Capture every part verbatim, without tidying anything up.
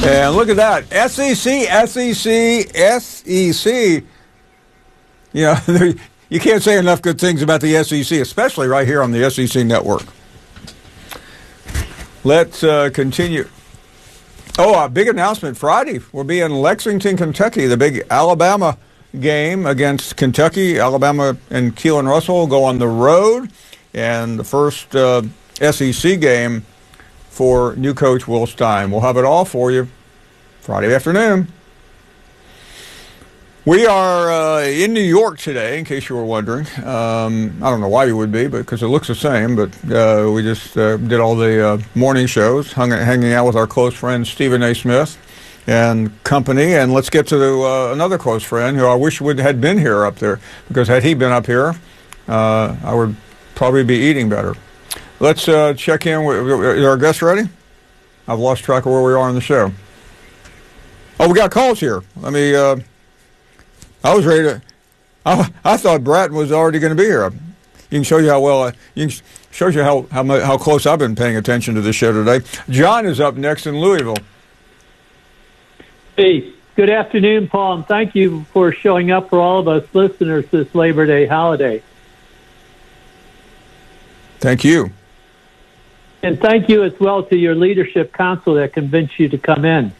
And look at that. S E C, S E C, S E C. You know, you can't say enough good things about the S E C, especially right here on the S E C Network. Let's uh, continue. Oh, a big announcement Friday. We'll be in Lexington, Kentucky. The big Alabama game against Kentucky. Alabama and Keelan Russell will go on the road. And the first uh, S E C game for new coach Will Stein. We'll have it all for you Friday afternoon. We are uh, in New York today, in case you were wondering. Um, I don't know why you would be, but because it looks the same. But uh, we just uh, did all the uh, morning shows, hung, hanging out with our close friend Stephen A. Smith and company. And let's get to uh, another close friend who I wish would had been here up there, because had he been up here, uh, I would probably be eating better. Let's uh, check in. Is our guest ready? I've lost track of where we are on the show. Oh, we got calls here. Let me... Uh, I was ready to. I, I thought Bratton was already going to be here. You can show you how well. I, you can shows you how how how close I've been paying attention to this show today. John is up next in Louisville. Hey, good afternoon, Paul, and thank you for showing up for all of us listeners this Labor Day holiday. Thank you. And thank you as well to your leadership council that convinced you to come in.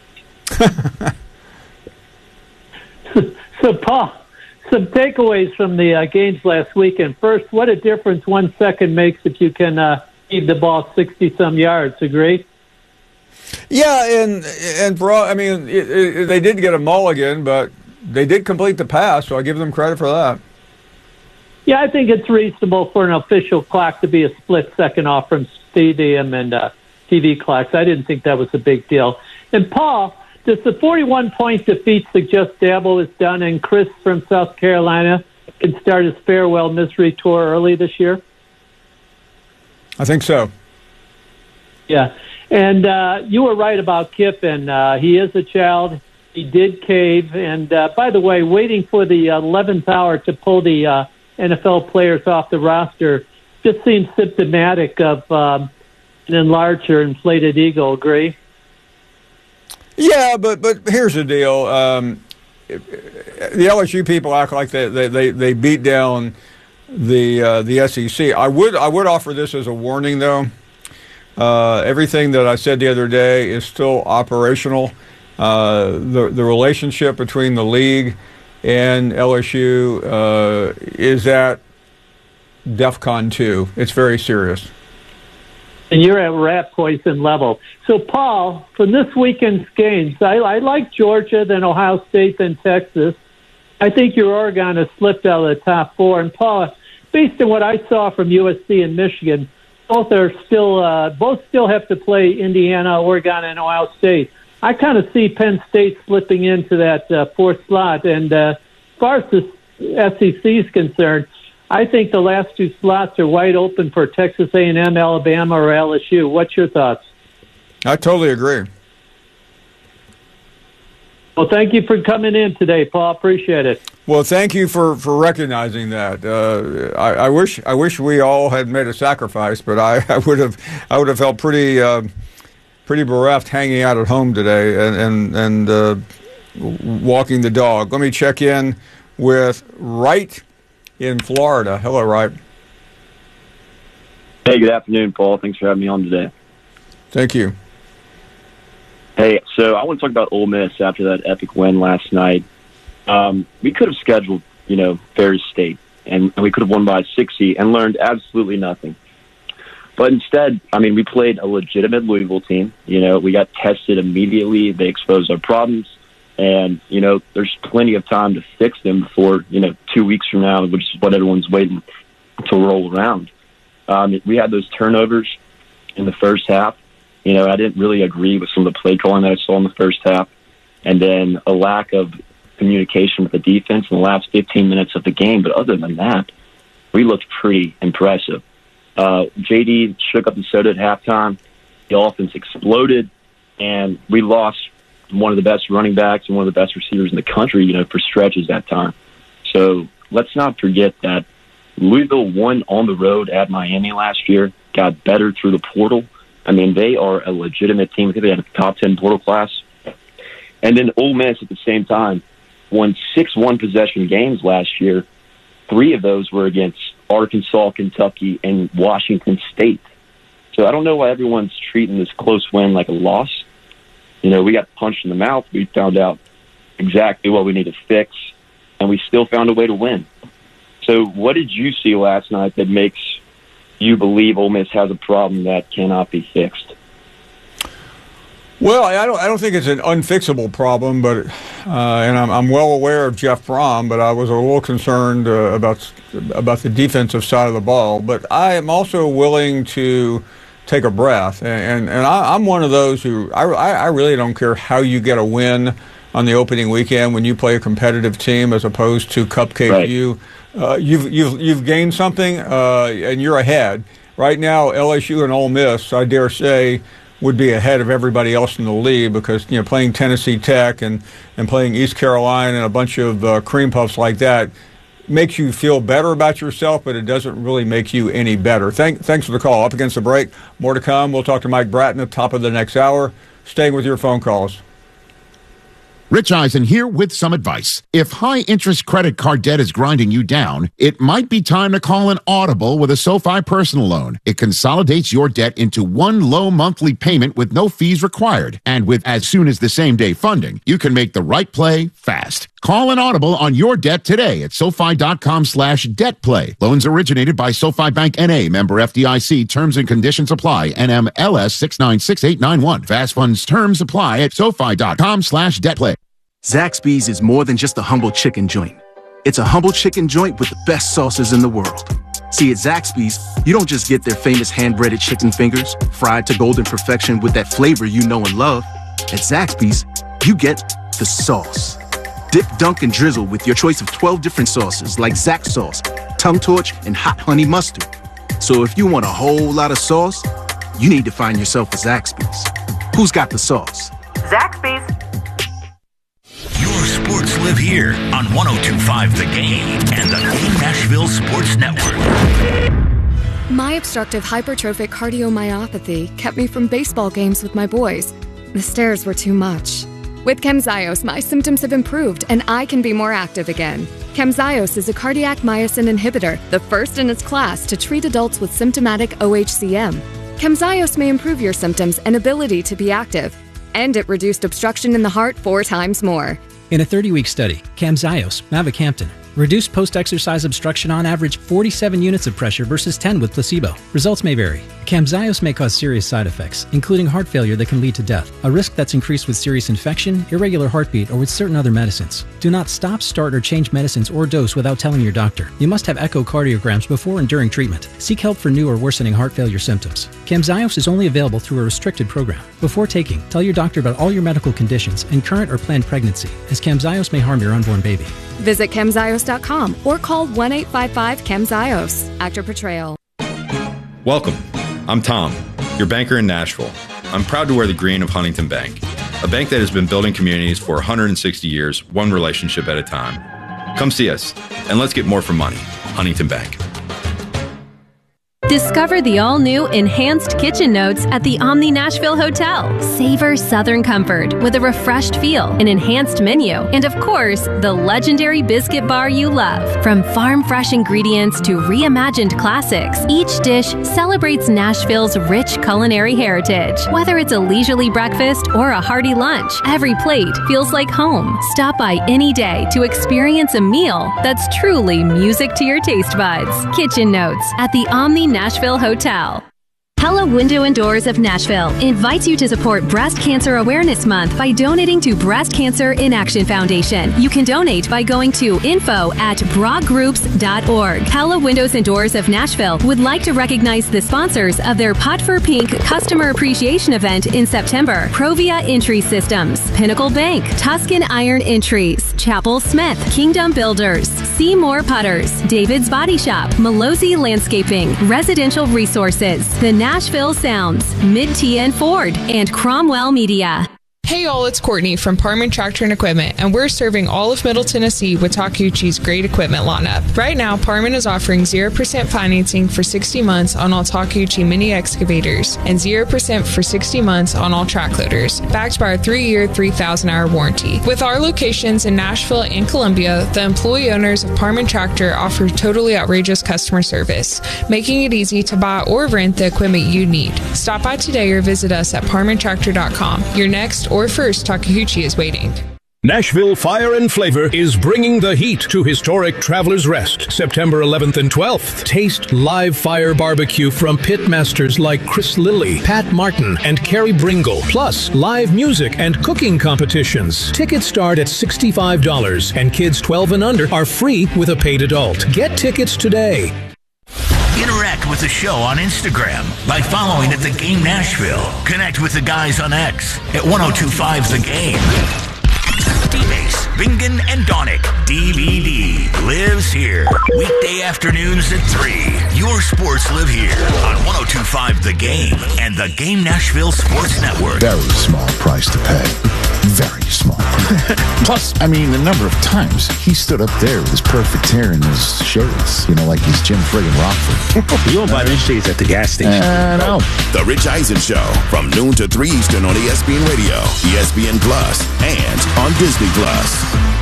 So, Paul, some takeaways from the uh, games last weekend. First, what a difference one second makes if you can uh, feed the ball sixty-some yards. Agree? Yeah, and and for all, I mean, it, it, they did get a mulligan, but they did complete the pass, so I give them credit for that. Yeah, I think it's reasonable for an official clock to be a split second off from stadium and uh, T V clocks. I didn't think that was a big deal. And, Paul, does the forty-one point defeat suggest Dabo is done and Chris from South Carolina can start his farewell misery tour early this year? I think so. Yeah. And uh, you were right about Kiffin. Uh, he is a child. He did cave. And, uh, by the way, waiting for the eleventh hour to pull the uh, N F L players off the roster just seems symptomatic of um, an enlarged or inflated ego. Agree? Yeah, but but here's the deal. Um, the L S U people act like they they, they, they beat down the uh, the S E C. I would I would offer this as a warning, though. Uh, everything that I said the other day is still operational. Uh, the the relationship between the league and L S U uh, is at DEFCON two. It's very serious. And you're at rat poison level. So, Paul, from this weekend's games, I, I like Georgia, then Ohio State, then Texas. I think your Oregon has slipped out of the top four. And, Paul, based on what I saw from U S C and Michigan, both are still uh, both still have to play Indiana, Oregon, and Ohio State. I kind of see Penn State slipping into that uh, fourth slot. And uh, as far as the S E C is concerned, I think the last two slots are wide open for Texas A and M, Alabama, or L S U. What's your thoughts? I totally agree. Well, thank you for coming in today, Paul. Appreciate it. Well, thank you for, for recognizing that. Uh, I, I wish I wish we all had made a sacrifice, but I, I would have I would have felt pretty uh, pretty bereft hanging out at home today and and and uh, walking the dog. Let me check in with Wright in Florida. Hello, Wright. Hey, good afternoon, Paul. Thanks for having me on today. Thank you. Hey, so I want to talk about Ole Miss after that epic win last night. Um, we could have scheduled, you know, Ferris State, and, and we could have won by sixty and learned absolutely nothing. But instead, I mean, we played a legitimate Louisville team. You know, we got tested immediately. They exposed our problems. And, you know, there's plenty of time to fix them before, you know, two weeks from now, which is what everyone's waiting to roll around. Um, we had those turnovers in the first half. You know, I didn't really agree with some of the play calling that I saw in the first half. And then a lack of communication with the defense in the last fifteen minutes of the game. But other than that, we looked pretty impressive. Uh, J D shook up the soda at halftime. The offense exploded, and we lost one of the best running backs and one of the best receivers in the country, you know, for stretches that time. So let's not forget that Louisville won on the road at Miami last year, got better through the portal, I mean, they are a legitimate team. I think they had a top ten portal class. And then Ole Miss at the same time won six one-possession games last year. Three of those were against Arkansas, Kentucky, and Washington State. So I don't know why everyone's treating this close win like a loss. You know, we got punched in the mouth. We found out exactly what we need to fix, and we still found a way to win. So what did you see last night that makes you believe Ole Miss has a problem that cannot be fixed? Well, I don't. I don't think it's an unfixable problem, but uh, and I'm, I'm well aware of Jeff Brom, but I was a little concerned uh, about about the defensive side of the ball. But I am also willing to take a breath, and and, and I, I'm one of those who I, I really don't care how you get a win on the opening weekend when you play a competitive team as opposed to cupcake right. you. Uh, you've you've you've gained something, uh, and you're ahead right now. L S U and Ole Miss, I dare say, would be ahead of everybody else in the league because, you know, playing Tennessee Tech and, and playing East Carolina and a bunch of uh, cream puffs like that makes you feel better about yourself, but it doesn't really make you any better. Thank, thanks for the call. Up against the break. More to come. We'll talk to Mike Bratton at the top of the next hour. Staying with your phone calls. Rich Eisen here with some advice. If high-interest credit card debt is grinding you down, it might be time to call an Audible with a SoFi personal loan. It consolidates your debt into one low monthly payment with no fees required. And with as soon as the same-day funding, you can make the right play fast. Call an Audible on your debt today at SoFi.com slash debt play. Loans originated by SoFi Bank N A, member F D I C. Terms and conditions apply. N M L S six nine six eight nine one. Fast funds terms apply at SoFi.com slash debt play. Zaxby's is more than just a humble chicken joint. It's a humble chicken joint with the best sauces in the world. See, at Zaxby's, you don't just get their famous hand-breaded chicken fingers, fried to golden perfection with that flavor you know and love. At Zaxby's, you get the sauce. Dip, dunk, and drizzle with your choice of twelve different sauces like Zax sauce, tongue torch, and hot honey mustard. So if you want a whole lot of sauce, you need to find yourself a Zaxby's. Who's got the sauce? Zaxby's. Your sports live here on one oh two point five The Game and the Nashville Sports Network. My obstructive hypertrophic cardiomyopathy kept me from baseball games with my boys. The stairs were too much. With Camzyos, my symptoms have improved and I can be more active again. Camzyos is a cardiac myosin inhibitor, the first in its class to treat adults with symptomatic O H C M. Camzyos may improve your symptoms and ability to be active, and it reduced obstruction in the heart four times more. In a thirty-week study, Camzyos, mavacamten, reduced post-exercise obstruction on average forty-seven units of pressure versus ten with placebo. Results may vary. Camzyos may cause serious side effects, including heart failure that can lead to death, a risk that's increased with serious infection, irregular heartbeat, or with certain other medicines. Do not stop, start, or change medicines or dose without telling your doctor. You must have echocardiograms before and during treatment. Seek help for new or worsening heart failure symptoms. Camzyos is only available through a restricted program. Before taking, tell your doctor about all your medical conditions and current or planned pregnancy, as Camzyos may harm your unborn baby. Visit Camzyos dot com or call one eight five five Camzyos. Actor portrayal. Welcome. I'm Tom, your banker in Nashville. I'm proud to wear the green of Huntington Bank, a bank that has been building communities for one hundred sixty years, one relationship at a time. Come see us, and let's get more for money. Huntington Bank. Discover the all-new Enhanced Kitchen Notes at the Omni Nashville Hotel. Savor Southern comfort with a refreshed feel, an enhanced menu, and of course, the legendary biscuit bar you love. From farm-fresh ingredients to reimagined classics, each dish celebrates Nashville's rich culinary heritage. Whether it's a leisurely breakfast or a hearty lunch, every plate feels like home. Stop by any day to experience a meal that's truly music to your taste buds. Kitchen Notes at the Omni Nashville Hotel. Pella Window and Doors of Nashville invites you to support Breast Cancer Awareness Month by donating to Breast Cancer in Action Foundation. You can donate by going to info at brog groups dot org. Pella Windows and Doors of Nashville would like to recognize the sponsors of their Pot for Pink Customer Appreciation Event in September: Provia Entry Systems, Pinnacle Bank, Tuscan Iron Entries, Chapel Smith, Kingdom Builders, Seymour Putters, David's Body Shop, Malozzi Landscaping, Residential Resources, The Nashville Sounds, Mid-T and Ford, and Cromwell Media. Hey all, it's Courtney from Parman Tractor and Equipment, and we're serving all of Middle Tennessee with Takeuchi's great equipment lineup. Right now, Parman is offering zero percent financing for sixty months on all Takeuchi mini excavators and zero percent for sixty months on all track loaders, backed by our three-year, three thousand hour warranty. With our locations in Nashville and Columbia, the employee owners of Parman Tractor offer totally outrageous customer service, making it easy to buy or rent the equipment you need. Stop by today or visit us at parman tractor dot com. Your next or first Takeuchi is waiting. Nashville Fire and Flavor is bringing the heat to historic Travelers Rest, September eleventh and twelfth. Taste live fire barbecue from pitmasters like Chris Lilly, Pat Martin, and Carrie Bringle, plus live music and cooking competitions. Tickets start at sixty-five dollars, and kids twelve and under are free with a paid adult. Get tickets today. Interact with the show on Instagram by following at The Game Nashville. Connect with the guys on X at ten twenty-five The Game. D-Base, Bingen, and Donick, D V D, lives here. Weekday afternoons at three. Your sports live here on ten twenty-five The Game and the Game Nashville Sports Network. Very small price to pay. Very small. Plus, I mean, the number of times he stood up there with his perfect hair and his shades, you know, like he's Jim friggin' Rockford. You won't buy these shades at the gas station. I know. The Rich Eisen Show from noon to three Eastern on E S P N Radio, E S P N Plus, and on Disney Plus.